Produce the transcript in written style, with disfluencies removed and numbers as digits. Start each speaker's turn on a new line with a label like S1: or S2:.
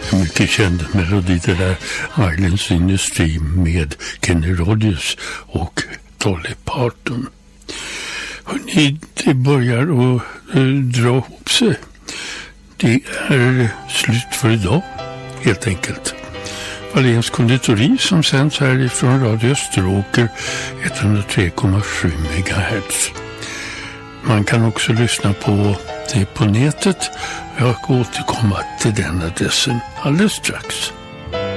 S1: Mycket känd melodi det där, Islands in the Stream med Kenny Rogers och Dolly Parton. Hörrni, det börjar att dra ihop sig. Det är slut för idag, helt enkelt. Wahléns konditori som sänds härifrån Radio Österåker 103,7 MHz. Man kan också lyssna på det på nätet. Jag ska återkomma till den adressen alldeles strax.